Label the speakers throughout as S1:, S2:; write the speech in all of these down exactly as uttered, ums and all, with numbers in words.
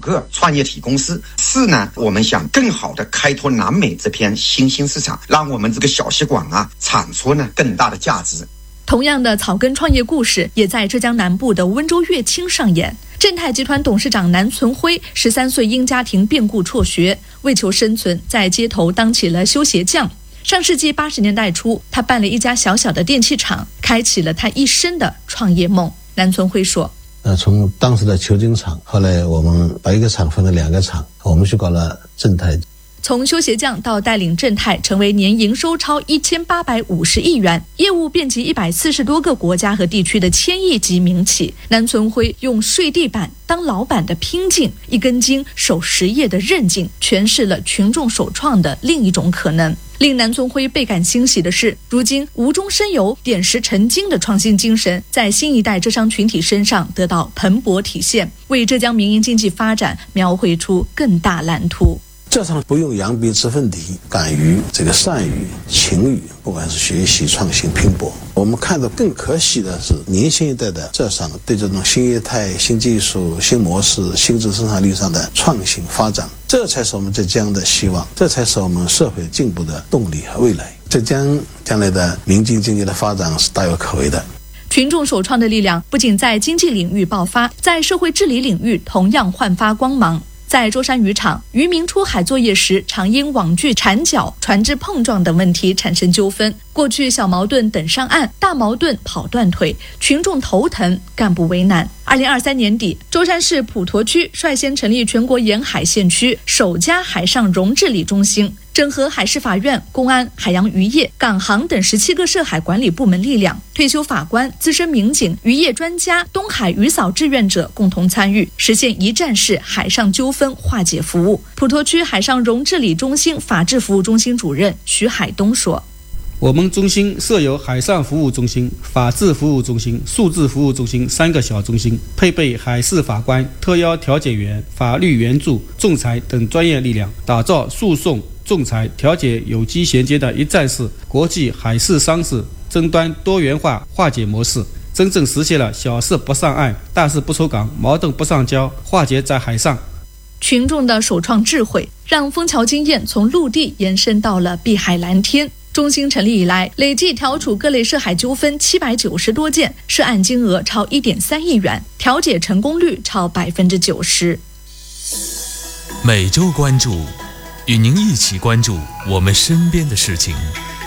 S1: 个创业体公司。四呢，我们想更好的开拓南美这片新兴市场，让我们这个小吸管啊产出呢更大的价值。
S2: 同样的草根创业故事也在浙江南部的温州乐清上演。正泰集团董事长南存辉十三岁因家庭变故辍学，为求生存，在街头当起了修鞋匠。上世纪八十年代初，他办了一家小小的电器厂，开启了他一生的创业梦。南存辉说：
S3: 呃，从当时的球晶厂，后来我们把一个厂分了两个厂，我们去搞了正泰。
S2: 从修鞋匠到带领正泰成为年营收超一千八百五十亿元，业务遍及一百四十多个国家和地区的千亿级民企，南存辉用睡地板当老板的拼劲，一根筋守实业的韧劲，诠释了群众首创的另一种可能。令南存辉倍感欣喜的是，如今无中生有、点石成金的创新精神在新一代浙商群体身上得到蓬勃体现，为浙江民营经济发展描绘出更大蓝图。
S3: 浙商不用扬鼻之奋蹄，敢于这个善于勤于，不管是学习创新拼搏。我们看到更可喜的是年轻一代的浙商对这种新业态、新技术、新模式、新质生产力上的创新发展，这才是我们浙江的希望，这才是我们社会进步的动力和未来。浙江将来的民营经济的发展是大有可为的。
S2: 群众首创的力量不仅在经济领域爆发，在社会治理领域同样焕发光芒。在舟山渔场，渔民出海作业时常因网具缠脚、船只碰撞等问题产生纠纷。过去小矛盾等上岸，大矛盾跑断腿，群众头疼，干部为难。二零二三年底，舟山市普陀区率先成立全国沿海县区首家海上容治理中心，整合海事法院、公安、海洋渔业、港航等十七个涉海管理部门力量，退休法官、资深民警、渔业专家、东海渔扫志愿者共同参与，实现一站式海上纠纷化解服务。普陀区海上容治理中心法治服务中心主任徐海东说：
S4: 我们中心设有海上服务中心、法治服务中心、数字服务中心三个小中心，配备海事法官、特邀调解员、法律援助、仲裁等专业力量，打造诉讼、仲裁、调解有机衔接的一站式国际海事商事争端多元化化解模式，真正实现了小事不上岸、大事不出港、矛盾不上交，化解在海上。
S2: 群众的首创智慧，让枫桥经验从陆地延伸到了碧海蓝天。中心成立以来，累计调处各类涉海纠纷七百九十多件，涉案金额超一点三亿元，调解成功率超百分之九十。
S5: 每周关注，与您一起关注我们身边的事情。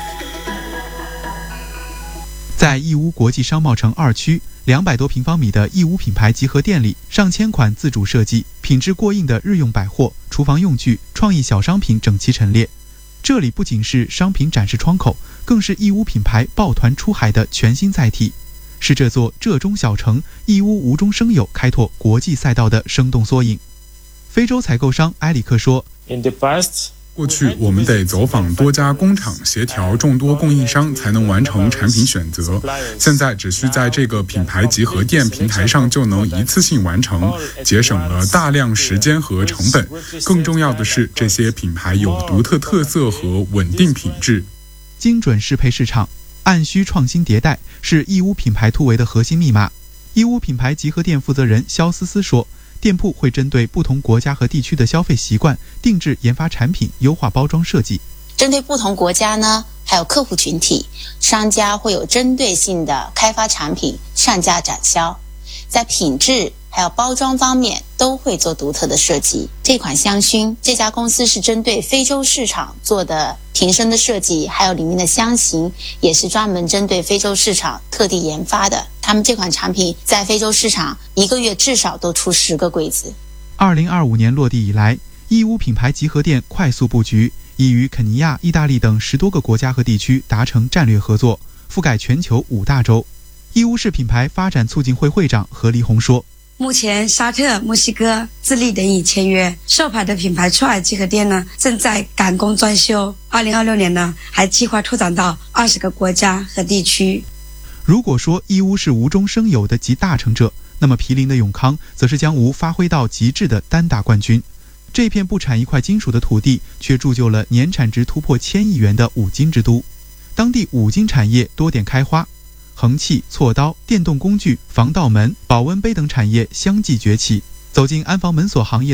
S6: 在义乌国际商贸城二区两百多平方米的义乌品牌集合店里，上千款自主设计、品质过硬的日用百货、厨房用具、创意小商品整齐陈列。这里不仅是商品展示窗口，更是义乌品牌抱团出海的全新载体，是这座浙中小城义乌无中生有开拓国际赛道的生动缩影。非洲采购商埃里克说：
S7: 过去我们得走访多家工厂，协调众多供应商才能完成产品选择，现在只需在这个品牌集合店平台上就能一次性完成，节省了大量时间和成本。更重要的是，这些品牌有独特特色和稳定品质。
S6: 精准适配市场，按需创新迭代是义乌品牌突围的核心密码。义乌品牌集合店负责人肖思思说，店铺会针对不同国家和地区的消费习惯，定制研发产品，优化包装设计。
S8: 针对不同国家呢，还有客户群体，商家会有针对性的开发产品上架展销，在品质还有包装方面都会做独特的设计。这款香薰，这家公司是针对非洲市场做的瓶身的设计，还有里面的香型也是专门针对非洲市场特地研发的。他们这款产品在非洲市场一个月至少都出十个柜子。
S6: 二零二五年落地以来，义乌品牌集合店快速布局，已与肯尼亚、意大利等十多个国家和地区达成战略合作，覆盖全球五大洲。义乌市品牌发展促进会会长何立红说：
S9: 目前沙特、墨西哥、智利等已签约，授牌的品牌出海集合店呢正在赶工装修。二零二六年呢还计划拓展到二十个国家和地区。
S6: 如果说义乌是无中生有的集大成者，那么毗邻的永康则是将无发挥到极致的单打冠军。这片不产一块金属的土地，却铸就了年产值突破千亿元的五金之都。当地五金产业多点开花，横器、锉刀、电动工具、防盗门、保温杯等产业相继崛起。走进安防门锁行业